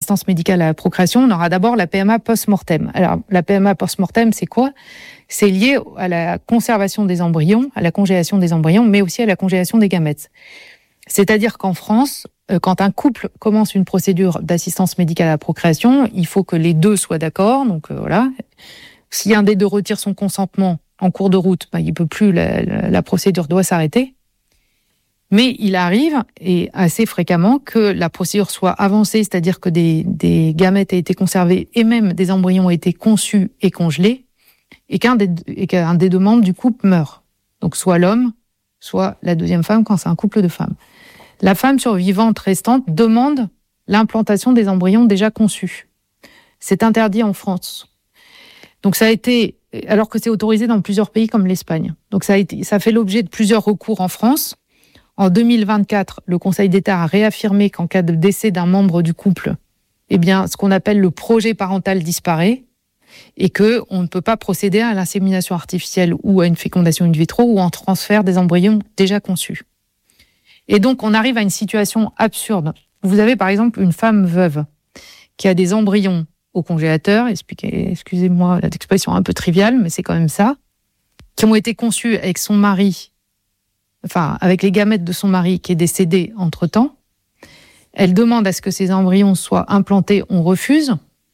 d'assistance médicale à la procréation, on aura d'abord la PMA post-mortem. Alors, la PMA post-mortem, c'est quoi ? C'est lié à la conservation des embryons, à la congélation des embryons, mais aussi à la congélation des gamètes. C'est-à-dire qu'en France, quand un couple commence une procédure d'assistance médicale à la procréation, il faut que les deux soient d'accord. Donc voilà. Si un des deux retire son consentement en cours de route, il peut plus, la procédure doit s'arrêter. Mais il arrive, et assez fréquemment, que la procédure soit avancée, c'est-à-dire que des gamètes aient été conservées et même des embryons ont été conçus et congelés, et qu'un des deux membres du couple meurt. Donc soit l'homme, soit la deuxième femme quand c'est un couple de femmes. La femme survivante restante demande l'implantation des embryons déjà conçus. C'est interdit en France. Donc ça a été, alors que c'est autorisé dans plusieurs pays comme l'Espagne. Donc ça fait l'objet de plusieurs recours en France. En 2024, le Conseil d'État a réaffirmé qu'en cas de décès d'un membre du couple, ce qu'on appelle le projet parental disparaît et que on ne peut pas procéder à l'insémination artificielle ou à une fécondation in vitro ou en transfert des embryons déjà conçus. Et donc, on arrive à une situation absurde. Vous avez, par exemple, une femme veuve qui a des embryons au congélateur, excusez-moi l'expression un peu triviale, mais c'est quand même ça, qui ont été conçus avec son mari, avec les gamètes de son mari qui est décédé entre-temps. Elle demande à ce que ces embryons soient implantés, on refuse.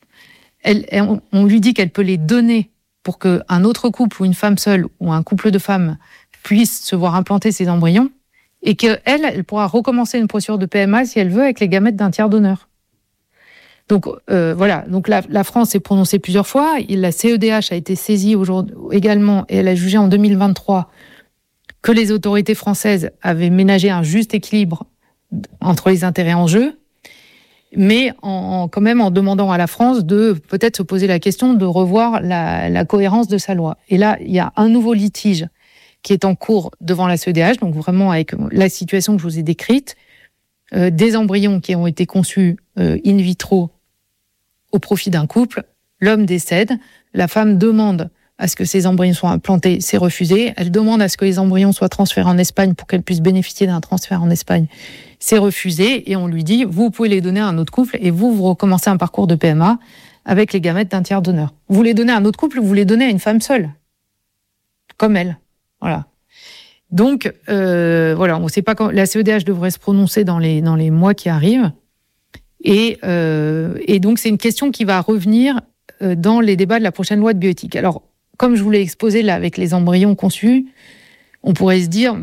On lui dit qu'elle peut les donner pour qu'un autre couple ou une femme seule ou un couple de femmes puisse se voir implanter ces embryons et qu'elle pourra recommencer une procédure de PMA si elle veut avec les gamètes d'un tiers donneur. Donc voilà, donc la France s'est prononcée plusieurs fois, la CEDH a été saisie aujourd'hui également et elle a jugé en 2023 que les autorités françaises avaient ménagé un juste équilibre entre les intérêts en jeu, mais quand même en demandant à la France de peut-être se poser la question de revoir la cohérence de sa loi. Et là, il y a un nouveau litige qui est en cours devant la CEDH, donc vraiment avec la situation que je vous ai décrite, des embryons qui ont été conçus in vitro au profit d'un couple, l'homme décède, la femme demande à ce que ces embryons soient implantés, c'est refusé. Elle demande à ce que les embryons soient transférés en Espagne pour qu'elle puisse bénéficier d'un transfert en Espagne, c'est refusé. Et on lui dit, vous pouvez les donner à un autre couple et vous recommencez un parcours de PMA avec les gamètes d'un tiers donneur. Vous les donnez à un autre couple ou vous les donnez à une femme seule, comme elle. Voilà. Donc, voilà, on ne sait pas quand la CEDH devrait se prononcer dans les mois qui arrivent. Et donc, c'est une question qui va revenir dans les débats de la prochaine loi de bioéthique. Alors, comme je vous l'ai exposé là avec les embryons conçus, on pourrait se dire,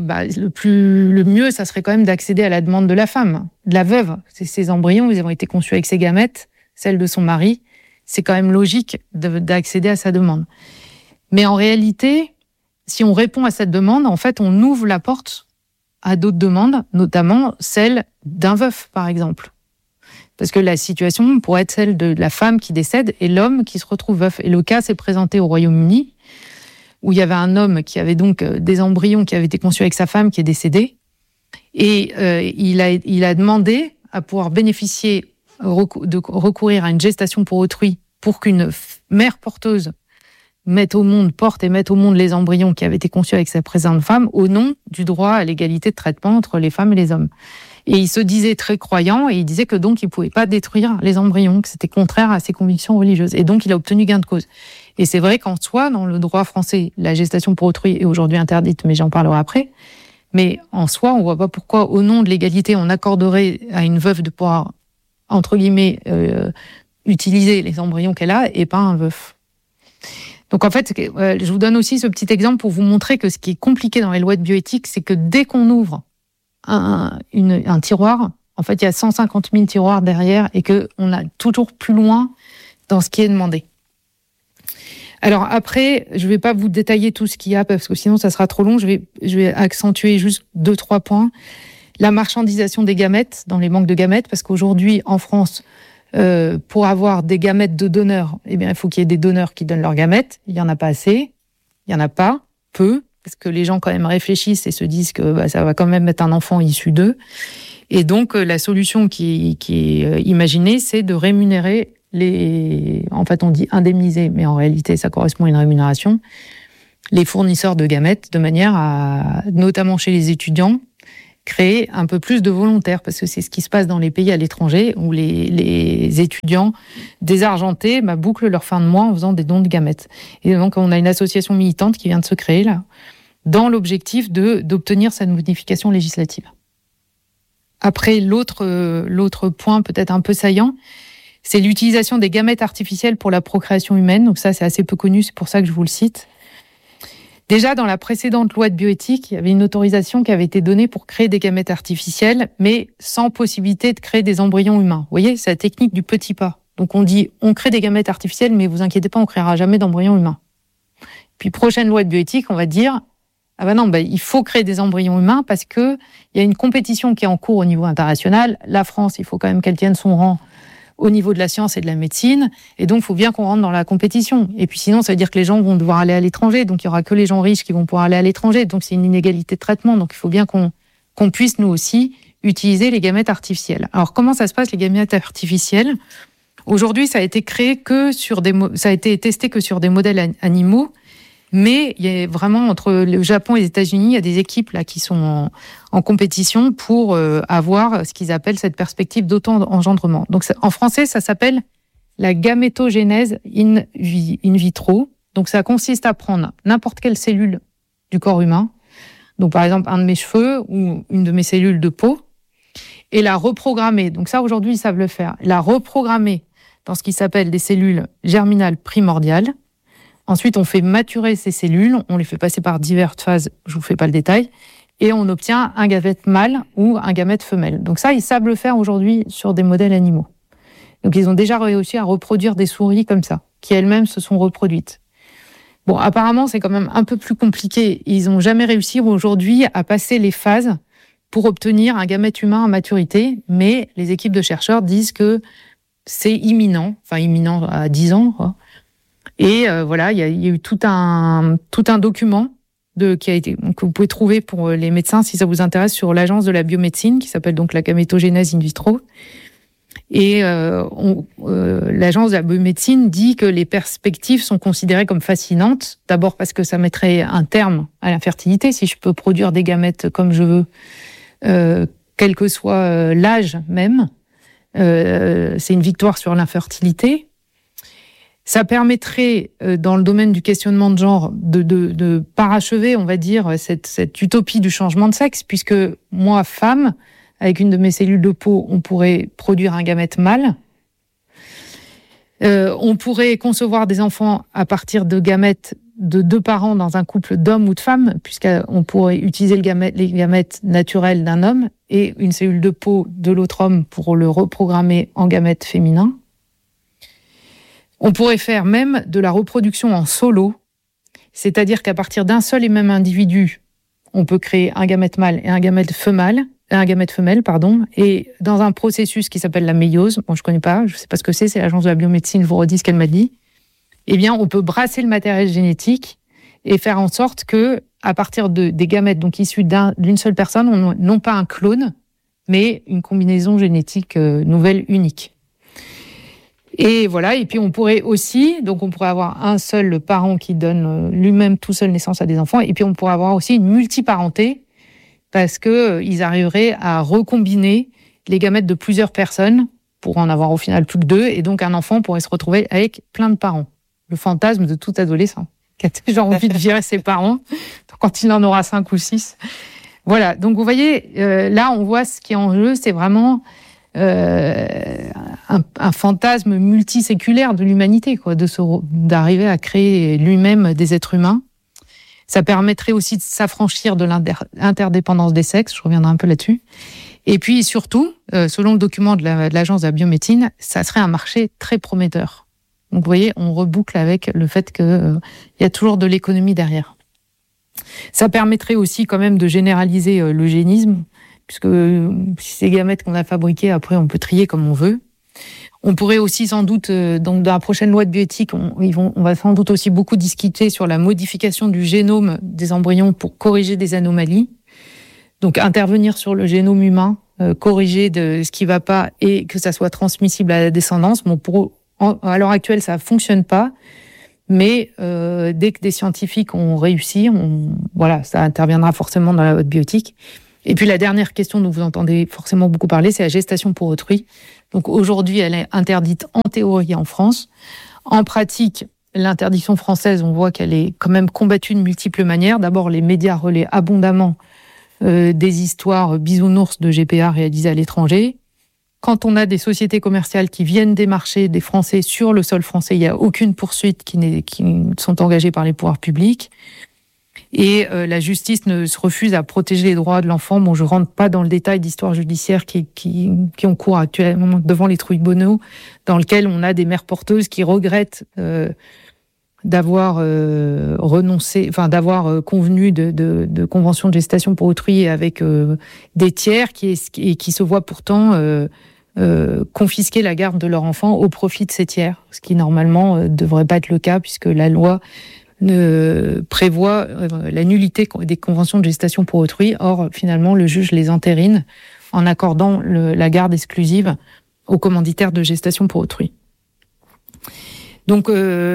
le mieux, ça serait quand même d'accéder à la demande de la femme, de la veuve. Ces embryons, ils ont été conçus avec ses gamètes, celles de son mari. C'est quand même logique d'accéder à sa demande. Mais en réalité, si on répond à cette demande, en fait, on ouvre la porte à d'autres demandes, notamment celle d'un veuf, par exemple. Parce que la situation pourrait être celle de la femme qui décède et l'homme qui se retrouve veuf. Et le cas s'est présenté au Royaume-Uni, où il y avait un homme qui avait donc des embryons qui avaient été conçus avec sa femme qui est décédée. Et il a demandé à pouvoir bénéficier de recourir à une gestation pour autrui pour qu'une mère porteuse porte et mette au monde les embryons qui avaient été conçus avec sa présente femme au nom du droit à l'égalité de traitement entre les femmes et les hommes. Et il se disait très croyant et il disait que donc il pouvait pas détruire les embryons, que c'était contraire à ses convictions religieuses. Et donc il a obtenu gain de cause. Et c'est vrai qu'en soi, dans le droit français, la gestation pour autrui est aujourd'hui interdite, mais j'en parlerai après. Mais en soi, on voit pas pourquoi, au nom de l'égalité, on accorderait à une veuve de pouvoir, entre guillemets, utiliser les embryons qu'elle a et pas un veuf. Donc en fait, je vous donne aussi ce petit exemple pour vous montrer que ce qui est compliqué dans les lois de bioéthique, c'est que dès qu'on ouvre un tiroir, en fait, il y a 150 000 tiroirs derrière et qu'on a toujours plus loin dans ce qui est demandé. Alors après, je ne vais pas vous détailler tout ce qu'il y a parce que sinon ça sera trop long. Je vais accentuer juste 2-3 points. La marchandisation des gamètes dans les banques de gamètes, parce qu'aujourd'hui en France, pour avoir des gamètes de donneurs, il faut qu'il y ait des donneurs qui donnent leurs gamètes. Il y en a pas assez, il y en a pas, peu, parce que les gens quand même réfléchissent et se disent que ça va quand même être un enfant issu d'eux. Et donc la solution qui est imaginée, c'est de rémunérer en fait on dit indemniser, mais en réalité ça correspond à une rémunération, les fournisseurs de gamètes, de manière à, notamment chez les étudiants, créer un peu plus de volontaires, parce que c'est ce qui se passe dans les pays à l'étranger, où les étudiants désargentés bouclent leur fin de mois en faisant des dons de gamètes. Et donc, on a une association militante qui vient de se créer, là, dans l'objectif d'obtenir cette modification législative. Après, l'autre point peut-être un peu saillant, c'est l'utilisation des gamètes artificielles pour la procréation humaine. Donc ça, c'est assez peu connu, c'est pour ça que je vous le cite. Déjà, dans la précédente loi de bioéthique, il y avait une autorisation qui avait été donnée pour créer des gamètes artificielles, mais sans possibilité de créer des embryons humains. Vous voyez, c'est la technique du petit pas. Donc on dit, on crée des gamètes artificielles, mais vous inquiétez pas, on créera jamais d'embryons humains. Puis prochaine loi de bioéthique, on va dire, ah ben non, il faut créer des embryons humains parce que il y a une compétition qui est en cours au niveau international. La France, il faut quand même qu'elle tienne son rang au niveau de la science et de la médecine, et donc il faut bien qu'on rentre dans la compétition. Et puis sinon, ça veut dire que les gens vont devoir aller à l'étranger, donc il y aura que les gens riches qui vont pouvoir aller à l'étranger, donc c'est une inégalité de traitement, donc il faut bien qu'on puisse nous aussi utiliser les gamètes artificielles. Alors comment ça se passe les gamètes artificielles ? Aujourd'hui, ça a été créé ça a été testé que sur des modèles animaux. Mais il y a vraiment, entre le Japon et les États-Unis, il y a des équipes là qui sont en compétition pour avoir ce qu'ils appellent cette perspective d'auto-engendrement. Donc en français, ça s'appelle la gamétogénèse in vitro. Donc ça consiste à prendre n'importe quelle cellule du corps humain, donc par exemple un de mes cheveux ou une de mes cellules de peau, et la reprogrammer. Donc ça, aujourd'hui, ils savent le faire. La reprogrammer dans ce qui s'appelle des cellules germinales primordiales. Ensuite, on fait maturer ces cellules, on les fait passer par diverses phases, je vous fais pas le détail, et on obtient un gamète mâle ou un gamète femelle. Donc ça, ils savent le faire aujourd'hui sur des modèles animaux. Donc ils ont déjà réussi à reproduire des souris comme ça, qui elles-mêmes se sont reproduites. Bon, apparemment, c'est quand même un peu plus compliqué. Ils n'ont jamais réussi aujourd'hui à passer les phases pour obtenir un gamète humain à maturité, mais les équipes de chercheurs disent que c'est imminent à 10 ans, quoi. Et voilà, il y a eu tout un document que vous pouvez trouver pour les médecins si ça vous intéresse sur l'agence de la biomédecine qui s'appelle donc la gamétogénèse in vitro. Et l'agence de la biomédecine dit que les perspectives sont considérées comme fascinantes. D'abord parce que ça mettrait un terme à l'infertilité si je peux produire des gamètes comme je veux, quel que soit l'âge même. C'est une victoire sur l'infertilité. Ça permettrait, dans le domaine du questionnement de genre, de parachever, on va dire, cette utopie du changement de sexe, puisque moi, femme, avec une de mes cellules de peau, on pourrait produire un gamète mâle. On pourrait concevoir des enfants à partir de gamètes de 2 parents dans un couple d'hommes ou de femmes, puisqu'on pourrait utiliser les gamètes naturels d'un homme et une cellule de peau de l'autre homme pour le reprogrammer en gamète féminin. On pourrait faire même de la reproduction en solo, c'est-à-dire qu'à partir d'un seul et même individu, on peut créer un gamète mâle et un gamète femelle, et dans un processus qui s'appelle la méiose, bon, je connais pas, je sais pas ce que c'est l'agence de la biomédecine, je vous redis ce qu'elle m'a dit, eh bien, on peut brasser le matériel génétique et faire en sorte que, à partir des gamètes, donc issus d'une seule personne, non pas un clone, mais une combinaison génétique nouvelle, unique. Et voilà, et puis on pourrait avoir un seul parent qui donne lui-même tout seul naissance à des enfants, et puis on pourrait avoir aussi une multiparenté, parce que ils arriveraient à recombiner les gamètes de plusieurs personnes pour en avoir au final plus que 2, et donc un enfant pourrait se retrouver avec plein de parents. Le fantasme de tout adolescent qui a toujours envie de virer ses parents quand il en aura 5 ou 6. Voilà, donc vous voyez, là on voit ce qui est en jeu, c'est vraiment un fantasme multiséculaire de l'humanité, quoi, d'arriver à créer lui-même des êtres humains. Ça permettrait aussi de s'affranchir de l'interdépendance des sexes, je reviendrai un peu là-dessus. Et puis surtout, selon le document de l'agence de la biomédecine, ça serait un marché très prometteur. Donc vous voyez, on reboucle avec le fait qu'il y a toujours de l'économie derrière. Ça permettrait aussi quand même de généraliser l'eugénisme, puisque ces gamètes qu'on a fabriquées, après on peut trier comme on veut. On pourrait aussi sans doute, donc dans la prochaine loi de bioéthique, on va sans doute aussi beaucoup discuter sur la modification du génome des embryons pour corriger des anomalies. Donc intervenir sur le génome humain, corriger de ce qui ne va pas et que ça soit transmissible à la descendance. Bon, à l'heure actuelle, ça ne fonctionne pas. Mais dès que des scientifiques ont réussi, ça interviendra forcément dans la loi de bioéthique. Et puis la dernière question dont vous entendez forcément beaucoup parler, c'est la gestation pour autrui. Donc aujourd'hui, elle est interdite en théorie en France. En pratique, l'interdiction française, on voit qu'elle est quand même combattue de multiples manières. D'abord, les médias relaient abondamment des histoires bisounours de GPA réalisées à l'étranger. Quand on a des sociétés commerciales qui viennent démarcher des Français sur le sol français, il n'y a aucune poursuite qui sont engagées par les pouvoirs publics. Et la justice ne se refuse à protéger les droits de l'enfant. Bon, je rentre pas dans le détail d'histoires judiciaires qui ont cours actuellement devant les tribunaux, dans lequel on a des mères porteuses qui regrettent d'avoir renoncé, enfin d'avoir convenu de conventions de gestation pour autrui avec des tiers qui se voient pourtant confisquer la garde de leur enfant au profit de ces tiers, ce qui normalement devrait pas être le cas puisque la loi ne prévoit la nullité des conventions de gestation pour autrui. Or, finalement, le juge les entérine en accordant la garde exclusive aux commanditaires de gestation pour autrui. Donc,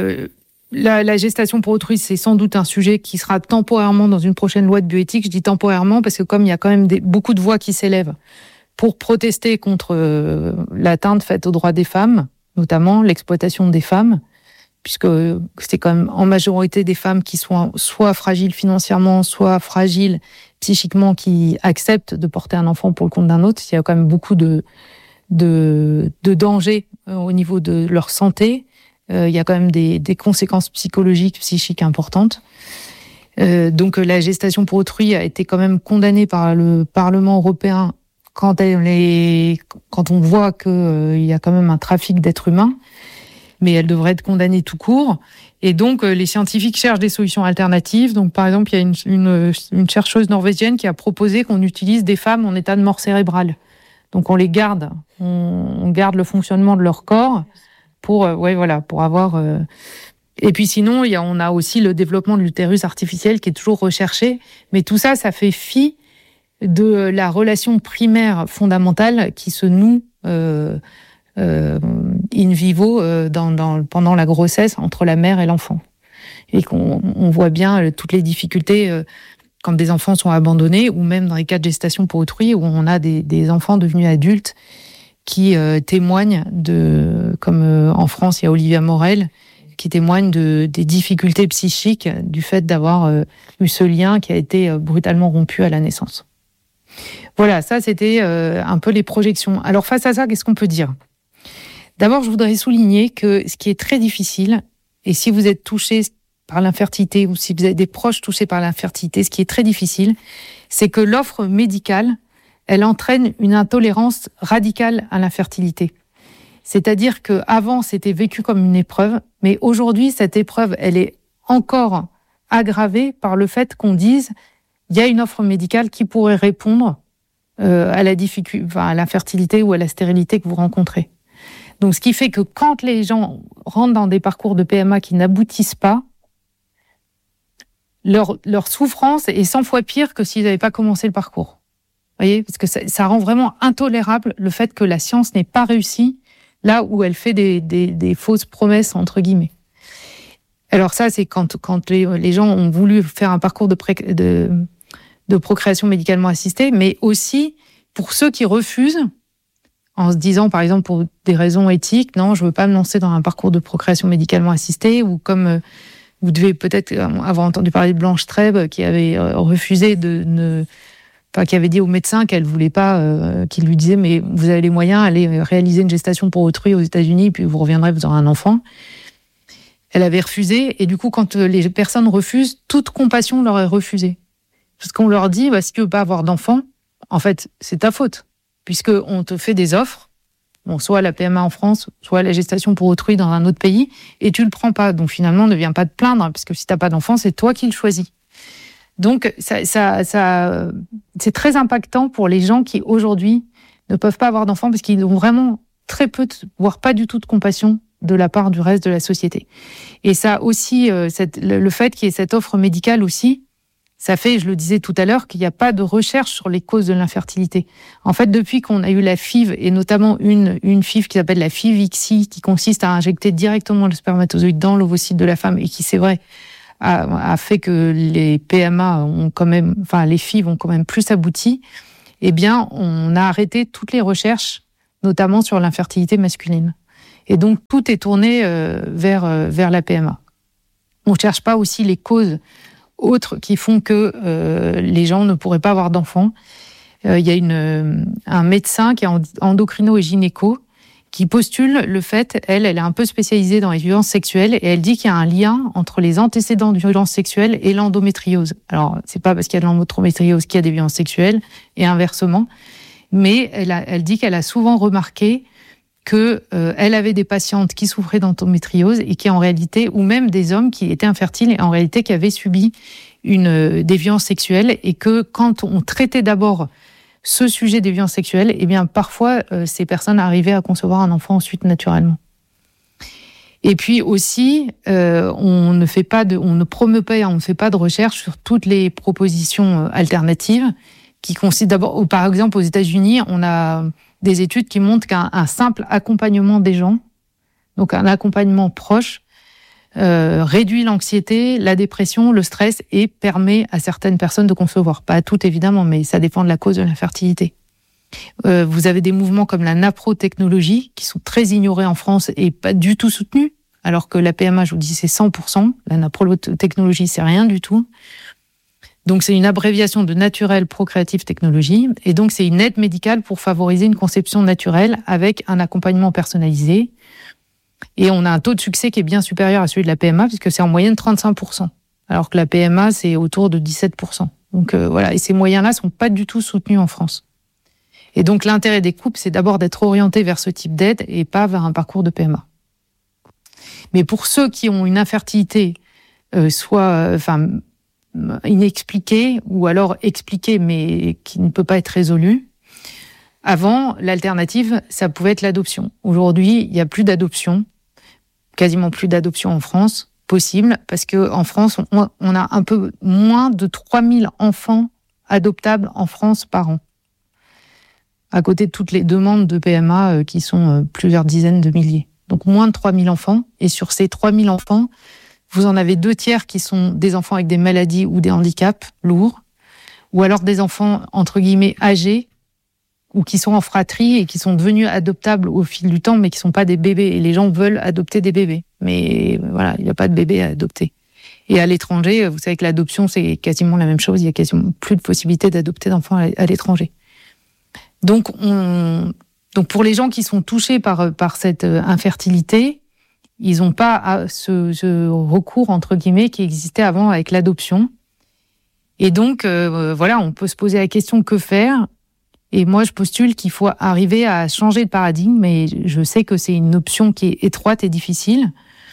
la gestation pour autrui, c'est sans doute un sujet qui sera temporairement dans une prochaine loi de bioéthique. Je dis temporairement parce que comme il y a quand même beaucoup de voix qui s'élèvent pour protester contre l'atteinte faite aux droits des femmes, notamment l'exploitation des femmes, puisque c'est quand même en majorité des femmes qui sont soit fragiles financièrement, soit fragiles psychiquement, qui acceptent de porter un enfant pour le compte d'un autre. Il y a quand même beaucoup de dangers au niveau de leur santé. Il y a quand même des conséquences psychologiques, psychiques importantes. Donc la gestation pour autrui a été quand même condamnée par le Parlement européen quand on voit qu'il y a quand même un trafic d'êtres humains. Mais elle devrait être condamnée tout court. Et donc, les scientifiques cherchent des solutions alternatives. Donc, par exemple, il y a une chercheuse norvégienne qui a proposé qu'on utilise des femmes en état de mort cérébrale. Donc, on les garde. On garde le fonctionnement de leur corps pour avoir... Et puis sinon, on a aussi le développement de l'utérus artificiel qui est toujours recherché. Mais tout ça, ça fait fi de la relation primaire fondamentale qui se noue in vivo pendant la grossesse entre la mère et l'enfant. Et qu'on voit bien toutes les difficultés quand des enfants sont abandonnés ou même dans les cas de gestation pour autrui où on a des enfants devenus adultes qui témoignent comme en France, il y a Olivia Morel, qui témoigne des difficultés psychiques du fait d'avoir eu ce lien qui a été brutalement rompu à la naissance. Voilà, ça c'était un peu les projections. Alors face à ça, qu'est-ce qu'on peut dire ? D'abord, je voudrais souligner que ce qui est très difficile, et si vous êtes touché par l'infertilité ou si vous avez des proches touchés par l'infertilité, ce qui est très difficile, c'est que l'offre médicale, elle entraîne une intolérance radicale à l'infertilité. C'est-à-dire qu'avant, c'était vécu comme une épreuve, mais aujourd'hui, cette épreuve, elle est encore aggravée par le fait qu'on dise il y a une offre médicale qui pourrait répondre à l'infertilité ou à la stérilité que vous rencontrez. Donc, ce qui fait que quand les gens rentrent dans des parcours de PMA qui n'aboutissent pas, leur souffrance est 100 fois pire que s'ils n'avaient pas commencé le parcours. Vous voyez, parce que ça rend vraiment intolérable le fait que la science n'ait pas réussi là où elle fait des fausses promesses, entre guillemets. Alors ça, c'est quand les gens ont voulu faire un parcours de procréation médicalement assistée, mais aussi pour ceux qui refusent, en se disant, par exemple, pour des raisons éthiques, non, je veux pas me lancer dans un parcours de procréation médicalement assistée, ou comme vous devez peut-être avoir entendu parler de Blanche Trèbe, qui avait refusé qui avait dit au médecin qu'elle voulait pas, qu'il lui disait, mais vous avez les moyens, allez réaliser une gestation pour autrui aux États-Unis, puis vous reviendrez, vous aurez un enfant. Elle avait refusé, et du coup, quand les personnes refusent, toute compassion leur est refusée. Parce qu'on leur dit, si tu veux pas avoir d'enfant, en fait, c'est ta faute. Puisqu'on te fait des offres, soit la PMA en France, soit la gestation pour autrui dans un autre pays, et tu le prends pas. Donc finalement, ne viens pas te plaindre, parce que si t'as pas d'enfant, c'est toi qui le choisis. Donc ça, c'est très impactant pour les gens qui aujourd'hui ne peuvent pas avoir d'enfants, parce qu'ils ont vraiment très peu, voire pas du tout de compassion de la part du reste de la société. Et ça aussi, le fait qu'il y ait cette offre médicale aussi, ça fait, je le disais tout à l'heure, qu'il n'y a pas de recherche sur les causes de l'infertilité. En fait, depuis qu'on a eu la FIV, et notamment une FIV qui s'appelle la FIV-ICSI, qui consiste à injecter directement le spermatozoïde dans l'ovocyte de la femme, et qui, c'est vrai, a fait que les PMA ont quand même, enfin les FIV ont quand même plus abouti, eh bien on a arrêté toutes les recherches, notamment sur l'infertilité masculine. Et donc tout est tourné vers la PMA. On ne cherche pas aussi les causes autres qui font que les gens ne pourraient pas avoir d'enfants. Il y a un médecin qui est endocrino et gynéco qui postule le fait, elle est un peu spécialisée dans les violences sexuelles, et elle dit qu'il y a un lien entre les antécédents de violences sexuelles et l'endométriose. Alors, c'est pas parce qu'il y a de l'endométriose qu'il y a des violences sexuelles, et inversement, mais elle dit qu'elle a souvent remarqué que elle avait des patientes qui souffraient d'endométriose et qui en réalité, ou même des hommes qui étaient infertiles et en réalité qui avaient subi des violences sexuelles, et que quand on traitait d'abord ce sujet des violences sexuelles, eh bien parfois ces personnes arrivaient à concevoir un enfant ensuite naturellement. Et puis aussi, on ne promeut pas, on ne fait pas de recherche sur toutes les propositions alternatives qui consistent d'abord, par exemple aux États-Unis, on a des études qui montrent qu'un simple accompagnement des gens, donc un accompagnement proche, réduit l'anxiété, la dépression, le stress et permet à certaines personnes de concevoir. Pas à toutes évidemment, mais ça dépend de la cause de l'infertilité. Vous avez des mouvements comme la naprotechnologie qui sont très ignorés en France et pas du tout soutenus, alors que la PMA, je vous dis, c'est 100%. La naprotechnologie, c'est rien du tout. Donc c'est une abréviation de Natural Procreative Technology, et donc c'est une aide médicale pour favoriser une conception naturelle avec un accompagnement personnalisé. Et on a un taux de succès qui est bien supérieur à celui de la PMA, puisque c'est en moyenne 35%, alors que la PMA, c'est autour de 17%. Donc voilà, et ces moyens-là sont pas du tout soutenus en France. Et donc l'intérêt des couples, c'est d'abord d'être orienté vers ce type d'aide et pas vers un parcours de PMA. Mais pour ceux qui ont une infertilité, inexpliquée, ou alors expliquée mais qui ne peut pas être résolue, avant, l'alternative, ça pouvait être l'adoption. Aujourd'hui, il n'y a plus d'adoption, quasiment plus d'adoption en France possible, parce qu'en France, on a un peu moins de 3000 enfants adoptables en France par an, à côté de toutes les demandes de PMA qui sont plusieurs dizaines de milliers. Donc moins de 3000 enfants, et sur ces 3000 enfants, vous en avez 2/3 qui sont des enfants avec des maladies ou des handicaps lourds, ou alors des enfants, entre guillemets, âgés, ou qui sont en fratrie et qui sont devenus adoptables au fil du temps, mais qui ne sont pas des bébés. Et les gens veulent adopter des bébés. Mais voilà, il n'y a pas de bébés à adopter. Et à l'étranger, vous savez que l'adoption, c'est quasiment la même chose. Il y a quasiment plus de possibilités d'adopter d'enfants à l'étranger. Donc pour les gens qui sont touchés par cette infertilité, ils n'ont pas ce recours, entre guillemets, qui existait avant avec l'adoption. Et donc, voilà, on peut se poser la question, que faire ? Et moi, je postule qu'il faut arriver à changer de paradigme, mais je sais que c'est une option qui est étroite et difficile,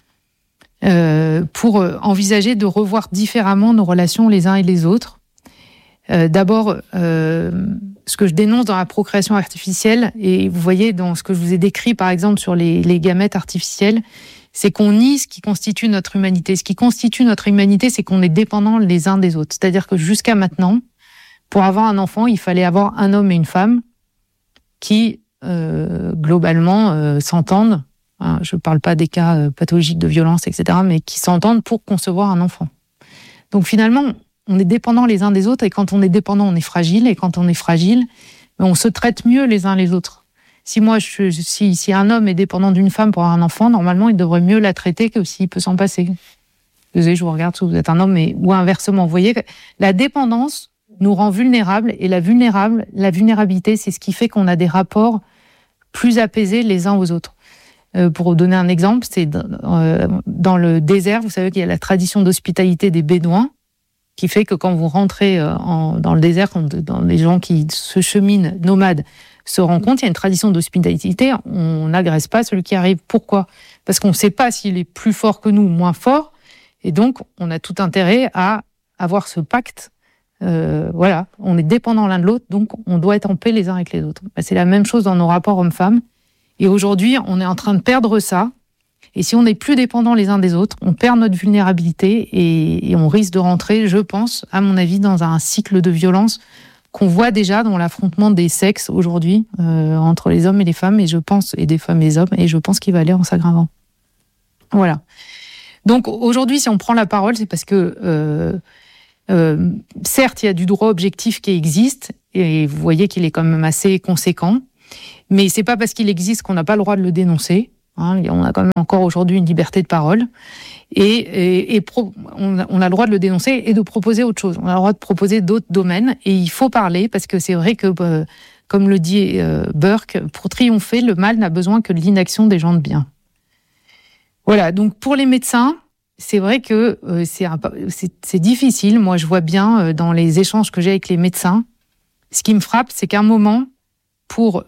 pour envisager de revoir différemment nos relations les uns et les autres. D'abord, ce que je dénonce dans la procréation artificielle, et vous voyez dans ce que je vous ai décrit, par exemple, sur les gamètes artificiels, c'est qu'on nie ce qui constitue notre humanité. Ce qui constitue notre humanité, c'est qu'on est dépendants les uns des autres. C'est-à-dire que jusqu'à maintenant, pour avoir un enfant, il fallait avoir un homme et une femme qui, globalement, s'entendent. Hein, je ne parle pas des cas pathologiques de violence, etc., mais qui s'entendent pour concevoir un enfant. Donc finalement, on est dépendants les uns des autres, et quand on est dépendant, on est fragile, et quand on est fragile, on se traite mieux les uns les autres. Si un homme est dépendant d'une femme pour avoir un enfant, normalement, il devrait mieux la traiter que s'il peut s'en passer. Désolé, je vous regarde si vous êtes un homme, ou inversement. Vous voyez, la dépendance nous rend vulnérables, et la vulnérabilité, c'est ce qui fait qu'on a des rapports plus apaisés les uns aux autres. Pour vous donner un exemple, c'est dans le désert, vous savez qu'il y a la tradition d'hospitalité des Bédouins, qui fait que quand vous rentrez dans le désert, dans les gens qui se cheminent, nomades, se rencontrent, il y a une tradition d'hospitalité, on n'agresse pas celui qui arrive. Pourquoi ? Parce qu'on ne sait pas s'il est plus fort que nous ou moins fort, et donc on a tout intérêt à avoir ce pacte. Voilà, on est dépendants l'un de l'autre, donc on doit être en paix les uns avec les autres. C'est la même chose dans nos rapports hommes-femmes. Et aujourd'hui, on est en train de perdre ça. Et si on n'est plus dépendants les uns des autres, on perd notre vulnérabilité, et on risque de rentrer, je pense, à mon avis, dans un cycle de violence qu'on voit déjà dans l'affrontement des sexes aujourd'hui, entre les hommes et les femmes, et des femmes et les hommes, et je pense qu'il va aller en s'aggravant. Voilà. Donc aujourd'hui, si on prend la parole, c'est parce que certes, il y a du droit objectif qui existe, et vous voyez qu'il est quand même assez conséquent, mais c'est pas parce qu'il existe qu'on n'a pas le droit de le dénoncer. Hein, on a quand même encore aujourd'hui une liberté de parole, on a le droit de le dénoncer et de proposer autre chose. On a le droit de proposer d'autres domaines, et il faut parler, parce que c'est vrai que, comme le dit Burke, pour triompher, le mal n'a besoin que de l'inaction des gens de bien. Voilà, donc pour les médecins, c'est vrai que c'est difficile. Moi, je vois bien dans les échanges que j'ai avec les médecins, ce qui me frappe, c'est qu'à un moment, pour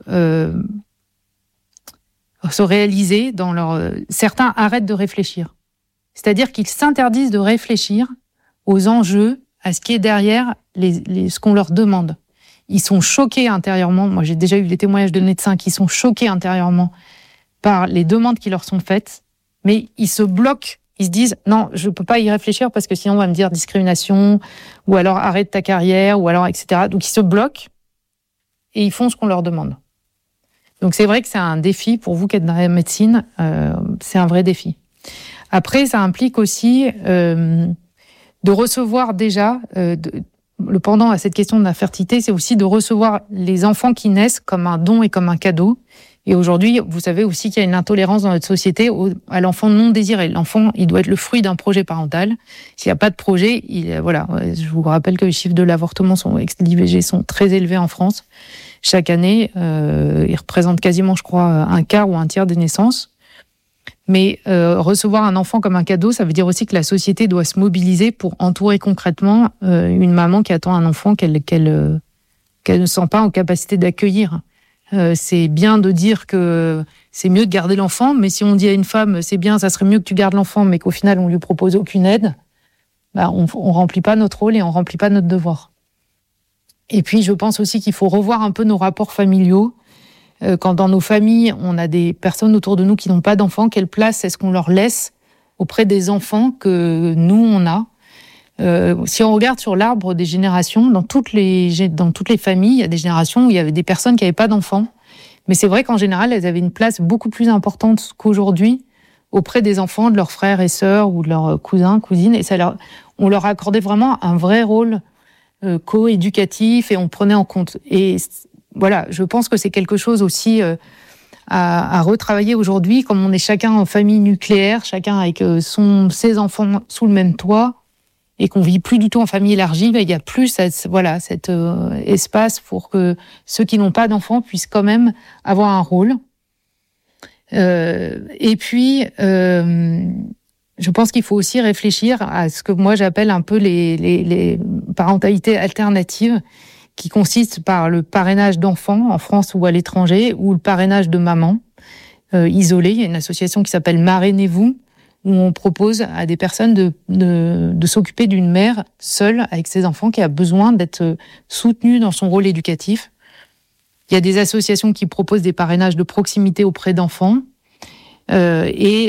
se réaliser dans certains arrêtent de réfléchir. C'est-à-dire qu'ils s'interdisent de réfléchir aux enjeux, à ce qui est derrière ce qu'on leur demande. Ils sont choqués intérieurement. Moi, j'ai déjà eu des témoignages de médecins qui sont choqués intérieurement par les demandes qui leur sont faites, mais ils se bloquent. Ils se disent « Non, je ne peux pas y réfléchir parce que sinon on va me dire discrimination, ou alors arrête ta carrière, ou alors etc. » Donc ils se bloquent et ils font ce qu'on leur demande. Donc c'est vrai que c'est un défi pour vous qui êtes dans la médecine, c'est un vrai défi. Après, ça implique aussi de recevoir déjà, le pendant à cette question de la fertilité, c'est aussi de recevoir les enfants qui naissent comme un don et comme un cadeau. Et aujourd'hui, vous savez aussi qu'il y a une intolérance dans notre société à l'enfant non désiré. L'enfant, il doit être le fruit d'un projet parental. S'il n'y a pas de projet, voilà. Je vous rappelle que les chiffres de l'avortement l'IVG sont très élevés en France. Chaque année, ils représentent quasiment, je crois, un quart ou un tiers des naissances. Mais recevoir un enfant comme un cadeau, ça veut dire aussi que la société doit se mobiliser pour entourer concrètement une maman qui attend un enfant qu'elle ne sent pas en capacité d'accueillir. C'est bien de dire que c'est mieux de garder l'enfant, mais si on dit à une femme c'est bien, ça serait mieux que tu gardes l'enfant, mais qu'au final on lui propose aucune aide, on remplit pas notre rôle et on remplit pas notre devoir. Et puis je pense aussi qu'il faut revoir un peu nos rapports familiaux. Quand dans nos familles on a des personnes autour de nous qui n'ont pas d'enfants, quelle place est-ce qu'on leur laisse auprès des enfants que nous on a? Si on regarde sur l'arbre des générations, dans toutes les familles, il y a des générations où il y avait des personnes qui n'avaient pas d'enfants. Mais c'est vrai qu'en général, elles avaient une place beaucoup plus importante qu'aujourd'hui auprès des enfants, de leurs frères et sœurs ou de leurs cousins, cousines. Et on leur accordait vraiment un vrai rôle co-éducatif et on prenait en compte. Et voilà, je pense que c'est quelque chose aussi à retravailler aujourd'hui, comme on est chacun en famille nucléaire, chacun avec ses enfants sous le même toit, et qu'on vit plus du tout en famille élargie, il y a plus cet espace pour que ceux qui n'ont pas d'enfants puissent quand même avoir un rôle. Et puis, je pense qu'il faut aussi réfléchir à ce que moi j'appelle un peu les parentalités alternatives, qui consistent par le parrainage d'enfants en France ou à l'étranger, ou le parrainage de mamans isolées. Il y a une association qui s'appelle Marrainez-vous, où on propose à des personnes de s'occuper d'une mère seule avec ses enfants qui a besoin d'être soutenue dans son rôle éducatif. Il y a des associations qui proposent des parrainages de proximité auprès d'enfants. J'ai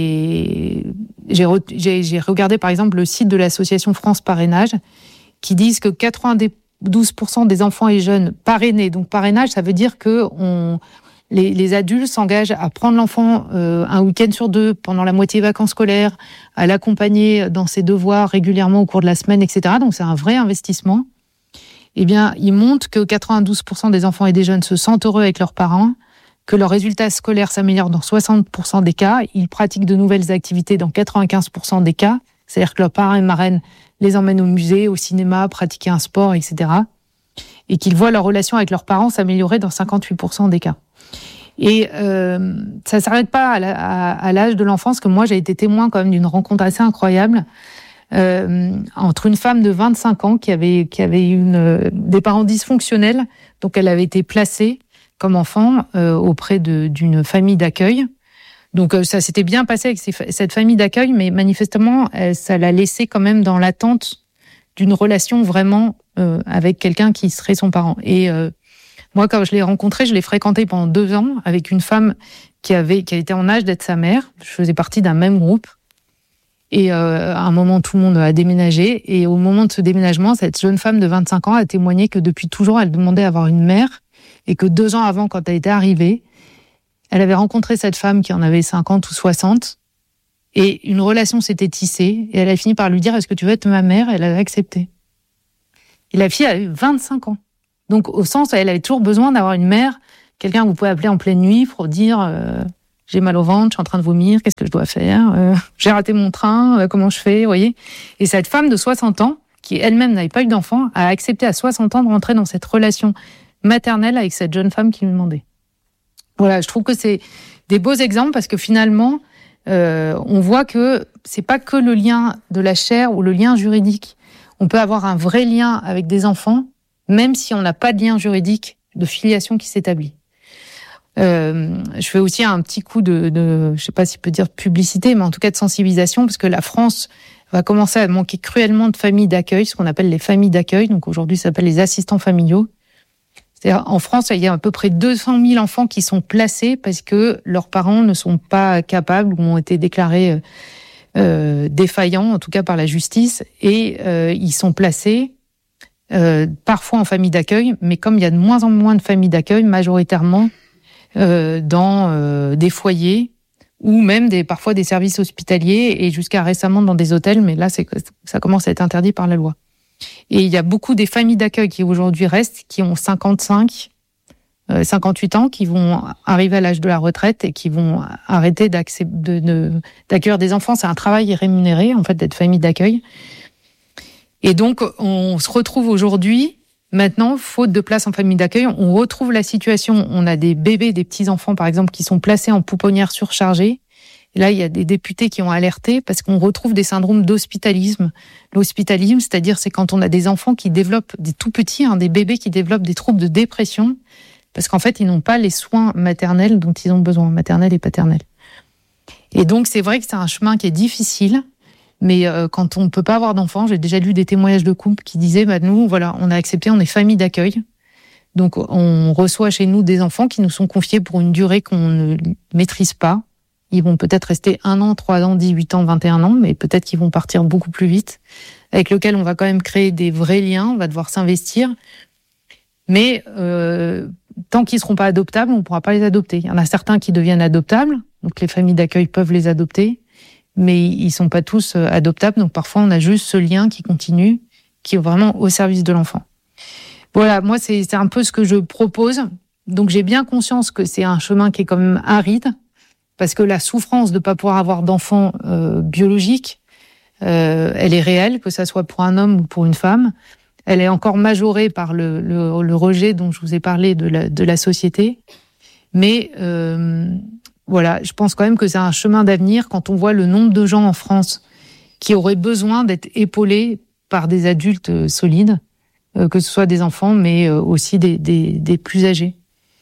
regardé par exemple le site de l'association France Parrainage qui disent que 92% des enfants et jeunes parrainés, donc parrainage, ça veut dire que les adultes s'engagent à prendre l'enfant un week-end sur 2 pendant la moitié des vacances scolaires, à l'accompagner dans ses devoirs régulièrement au cours de la semaine, etc. Donc c'est un vrai investissement. Eh bien, ils montrent que 92% des enfants et des jeunes se sentent heureux avec leurs parents, que leurs résultats scolaires s'améliorent dans 60% des cas, ils pratiquent de nouvelles activités dans 95% des cas, c'est-à-dire que leurs parents et marraines les emmènent au musée, au cinéma, pratiquer un sport, etc. Et qu'ils voient leur relation avec leurs parents s'améliorer dans 58% des cas. Et ça s'arrête pas à l'âge de l'enfance, que moi j'ai été témoin quand même d'une rencontre assez incroyable entre une femme de 25 ans qui avait des parents dysfonctionnels, donc elle avait été placée comme enfant auprès d'une famille d'accueil. Donc ça s'était bien passé avec cette famille d'accueil, mais manifestement ça l'a laissée quand même dans l'attente d'une relation vraiment avec quelqu'un qui serait son parent. Et moi, quand je l'ai rencontré, je l'ai fréquenté pendant 2 ans avec une femme qui était en âge d'être sa mère. Je faisais partie d'un même groupe. Et à un moment, tout le monde a déménagé. Et au moment de ce déménagement, cette jeune femme de 25 ans a témoigné que depuis toujours, elle demandait à avoir une mère. Et que 2 ans avant, quand elle était arrivée, elle avait rencontré cette femme qui en avait 50 ou 60. Et une relation s'était tissée, et elle a fini par lui dire « Est-ce que tu veux être ma mère ?» Elle a accepté. Et la fille a eu 25 ans. Donc, au sens, elle avait toujours besoin d'avoir une mère, quelqu'un que vous pouvez appeler en pleine nuit pour dire j'ai mal au ventre, je suis en train de vomir, qu'est-ce que je dois faire j'ai raté mon train, comment je fais, vous voyez. Et cette femme de 60 ans, qui elle-même n'avait pas eu d'enfant, a accepté à 60 ans de rentrer dans cette relation maternelle avec cette jeune femme qui lui demandait. Voilà, je trouve que c'est des beaux exemples parce que finalement, on voit que c'est pas que le lien de la chair ou le lien juridique. On peut avoir un vrai lien avec des enfants, même si on n'a pas de lien juridique de filiation qui s'établit. Je fais aussi un petit coup de je sais pas si on peut dire publicité, mais en tout cas de sensibilisation, parce que la France va commencer à manquer cruellement de familles d'accueil, ce qu'on appelle les familles d'accueil. Donc aujourd'hui, ça s'appelle les assistants familiaux. C'est-à-dire, en France, il y a à peu près 200 000 enfants qui sont placés parce que leurs parents ne sont pas capables ou ont été déclarés défaillants, en tout cas par la justice, et ils sont placés parfois en famille d'accueil, mais comme il y a de moins en moins de familles d'accueil, majoritairement dans des foyers ou même parfois des services hospitaliers et jusqu'à récemment dans des hôtels, mais là ça commence à être interdit par la loi. Et il y a beaucoup des familles d'accueil qui aujourd'hui restent, qui ont 58 ans, qui vont arriver à l'âge de la retraite et qui vont arrêter d'accueillir des enfants. C'est un travail rémunéré, en fait, d'être famille d'accueil. Et donc, on se retrouve aujourd'hui, maintenant, faute de place en famille d'accueil, on retrouve la situation, on a des bébés, des petits-enfants, par exemple, qui sont placés en pouponnière surchargée. Et là, il y a des députés qui ont alerté parce qu'on retrouve des syndromes d'hospitalisme. L'hospitalisme, c'est-à-dire, c'est quand on a des enfants qui développent, des tout petits, des bébés qui développent des troubles de dépression, parce qu'en fait, ils n'ont pas les soins maternels dont ils ont besoin, maternels et paternels. Et donc, c'est vrai que c'est un chemin qui est difficile, mais quand on ne peut pas avoir d'enfants, j'ai déjà lu des témoignages de couples qui disaient, nous, voilà, on a accepté, on est famille d'accueil. Donc, on reçoit chez nous des enfants qui nous sont confiés pour une durée qu'on ne maîtrise pas. Ils vont peut-être rester 1 an, 3 ans, 18 ans, 21 ans, mais peut-être qu'ils vont partir beaucoup plus vite, avec lequel on va quand même créer des vrais liens, on va devoir s'investir. Mais tant qu'ils ne seront pas adoptables, on ne pourra pas les adopter. Il y en a certains qui deviennent adoptables, donc les familles d'accueil peuvent les adopter, mais ils ne sont pas tous adoptables, donc parfois on a juste ce lien qui continue, qui est vraiment au service de l'enfant. Voilà, moi c'est un peu ce que je propose. Donc j'ai bien conscience que c'est un chemin qui est quand même aride, parce que la souffrance de ne pas pouvoir avoir d'enfants biologiques, elle est réelle, que ça soit pour un homme ou pour une femme. Elle est encore majorée par le rejet dont je vous ai parlé de la société. Mais voilà, je pense quand même que c'est un chemin d'avenir quand on voit le nombre de gens en France qui auraient besoin d'être épaulés par des adultes solides, que ce soit des enfants, mais aussi des plus âgés.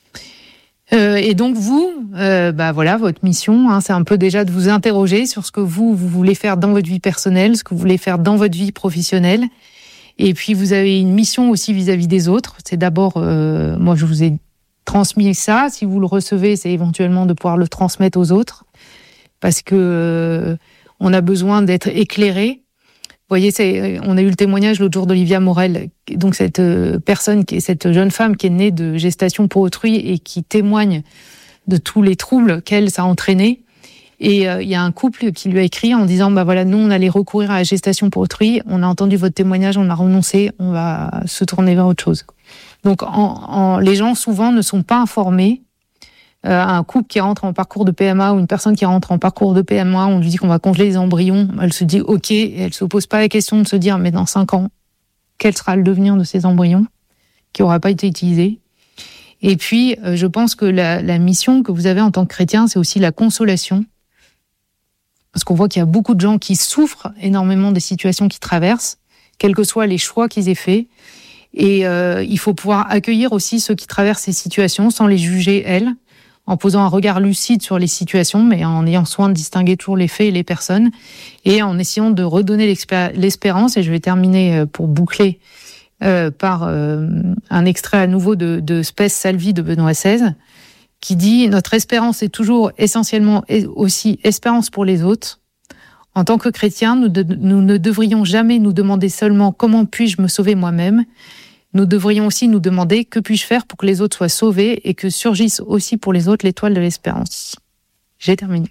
Et donc vous, voilà, votre mission, c'est un peu déjà de vous interroger sur ce que vous voulez faire dans votre vie personnelle, ce que vous voulez faire dans votre vie professionnelle. Et puis vous avez une mission aussi vis-à-vis des autres. C'est d'abord, moi je vous ai transmis ça. Si vous le recevez, c'est éventuellement de pouvoir le transmettre aux autres, parce que on a besoin d'être éclairé. Vous voyez, on a eu le témoignage l'autre jour d'Olivia Morel, donc cette cette jeune femme qui est née de gestation pour autrui et qui témoigne de tous les troubles qu'elle ça a entraîné. Et il y a un couple qui lui a écrit en disant voilà, nous on allait recourir à la gestation pour autrui, on a entendu votre témoignage, on a renoncé, on va se tourner vers autre chose. Donc les gens souvent ne sont pas informés. Un couple qui rentre en parcours de PMA ou une personne qui rentre en parcours de PMA, on lui dit qu'on va congeler les embryons, elle se dit ok, et elle se pose pas la question de se dire mais dans 5 ans, quel sera le devenir de ces embryons qui n'aura pas été utilisé. Et puis je pense que la mission que vous avez en tant que chrétien, c'est aussi la consolation, parce qu'on voit qu'il y a beaucoup de gens qui souffrent énormément des situations qu'ils traversent, quels que soient les choix qu'ils aient faits. Et il faut pouvoir accueillir aussi ceux qui traversent ces situations sans les juger, elles, en posant un regard lucide sur les situations, mais en ayant soin de distinguer toujours les faits et les personnes, et en essayant de redonner l'espérance. Et je vais terminer pour boucler par un extrait à nouveau de Spes Salvi de Benoît XVI, qui dit « Notre espérance est toujours essentiellement aussi espérance pour les autres. En tant que chrétiens, nous ne devrions jamais nous demander seulement comment puis-je me sauver moi-même. Nous devrions aussi nous demander que puis-je faire pour que les autres soient sauvés et que surgisse aussi pour les autres l'étoile de l'espérance. » J'ai terminé.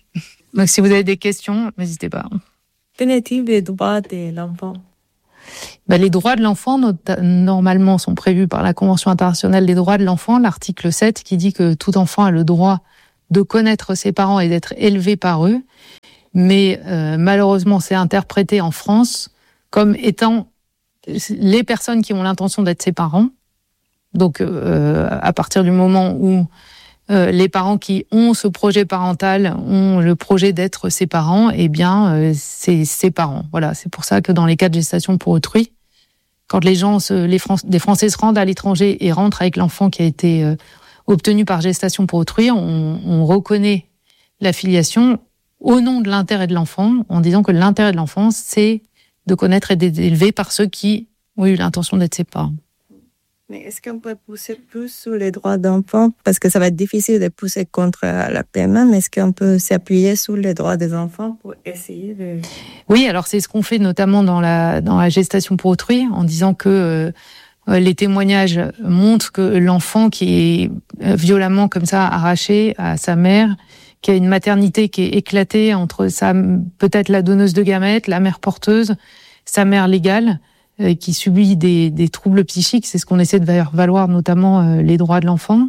Donc, si vous avez des questions, n'hésitez pas. Qu'en est-il des droits de l'enfant? Les droits de l'enfant, normalement, sont prévus par la Convention internationale des droits de l'enfant, l'article 7, qui dit que tout enfant a le droit de connaître ses parents et d'être élevé par eux. Mais malheureusement, c'est interprété en France comme étant les personnes qui ont l'intention d'être ses parents. Donc, à partir du moment où les parents qui ont ce projet parental ont le projet d'être ses parents, eh bien, c'est ses parents. Voilà, c'est pour ça que dans les cas de gestation pour autrui, quand des Français se rendent à l'étranger et rentrent avec l'enfant qui a été obtenu par gestation pour autrui, on reconnaît la filiation au nom de l'intérêt de l'enfant, en disant que l'intérêt de l'enfant, c'est de connaître et d'être élevé par ceux qui ont eu l'intention d'être ses parents. Mais est-ce qu'on peut pousser plus sur les droits d'enfants? Parce que ça va être difficile de pousser contre la PMA, mais est-ce qu'on peut s'appuyer sur les droits des enfants pour essayer de... Oui, alors c'est ce qu'on fait notamment dans la gestation pour autrui, en disant que les témoignages montrent que l'enfant qui est violemment comme ça arraché à sa mère, qui a une maternité qui est éclatée entre peut-être la donneuse de gamètes, la mère porteuse, sa mère légale, qui subit des troubles psychiques, c'est ce qu'on essaie de faire valoir, notamment les droits de l'enfant.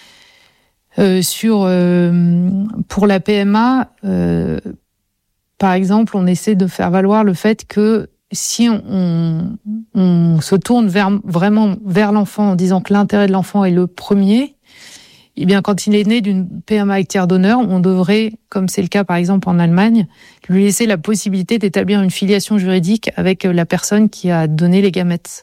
Pour la PMA, par exemple, on essaie de faire valoir le fait que si on se tourne vraiment vers l'enfant en disant que l'intérêt de l'enfant est le premier, eh bien, quand il est né d'une PMA avec tiers donneur, on devrait, comme c'est le cas par exemple en Allemagne, lui laisser la possibilité d'établir une filiation juridique avec la personne qui a donné les gamètes.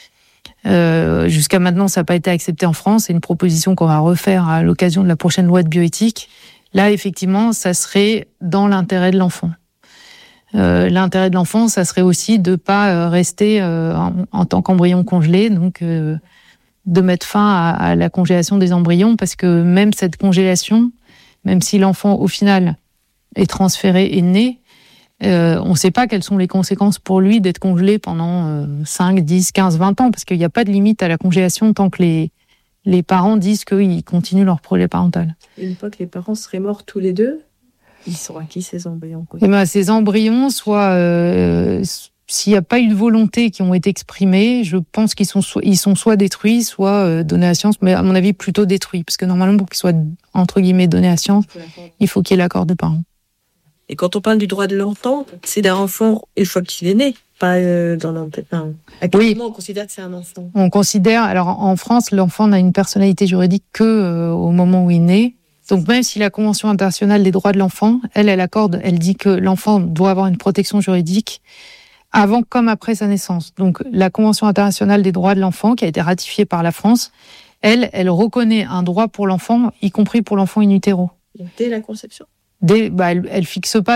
Jusqu'à maintenant, ça n'a pas été accepté en France. C'est une proposition qu'on va refaire à l'occasion de la prochaine loi de bioéthique. Là, effectivement, ça serait dans l'intérêt de l'enfant. L'intérêt de l'enfant, ça serait aussi de pas rester en tant qu'embryon congelé, donc de mettre fin à la congélation des embryons, parce que même cette congélation, même si l'enfant au final est transféré et né, on ne sait pas quelles sont les conséquences pour lui d'être congelé pendant 5, 10, 15, 20 ans, parce qu'il n'y a pas de limite à la congélation tant que les parents disent qu'ils continuent leur projet parental. Et une fois que les parents seraient morts tous les deux, ils sont à qui ces embryons? Ces embryons, s'il n'y a pas eu de volonté qui ont été exprimées, je pense qu'ils sont soit détruits, soit donnés à la science, mais à mon avis plutôt détruits, parce que normalement pour qu'ils soient entre guillemets donnés à la science, il faut qu'il y ait l'accord des parents. Et quand on parle du droit de l'enfant, c'est d'un enfant une fois qu'il est né, pas dans l'enfant. À quel moment on considère que c'est un enfant? On considère, alors en France, l'enfant n'a une personnalité juridique que au moment où il est né. Donc même si la Convention internationale des droits de l'enfant, elle dit que l'enfant doit avoir une protection juridique avant comme après sa naissance. Donc la Convention internationale des droits de l'enfant, qui a été ratifiée par la France, elle reconnaît un droit pour l'enfant, y compris pour l'enfant in utero. Dès la conception? Elle fixe pas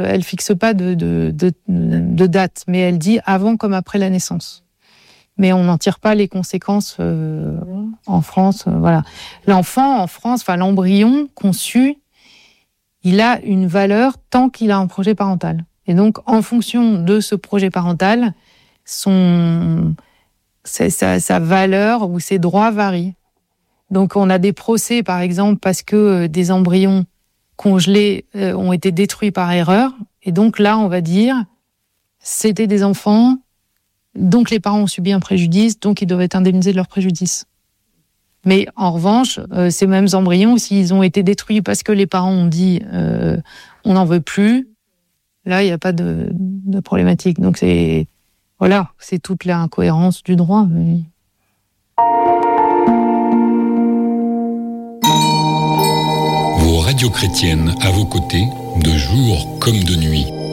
de date, mais elle dit avant comme après la naissance. Mais on n'en tire pas les conséquences en France. Voilà. L'enfant en France, l'embryon conçu, il a une valeur tant qu'il a un projet parental. Et donc, en fonction de ce projet parental, sa valeur ou ses droits varient. Donc, on a des procès, par exemple, parce que des embryons congelés ont été détruits par erreur. Et donc là, on va dire, c'était des enfants, donc les parents ont subi un préjudice, donc ils doivent être indemnisés de leur préjudice. Mais en revanche, ces mêmes embryons, s'ils ont été détruits parce que les parents ont dit on n'en veut plus, là, il n'y a pas de problématique. Donc c'est toute l'incohérence du droit. Mais... Vos radios chrétiennes à vos côtés, de jour comme de nuit.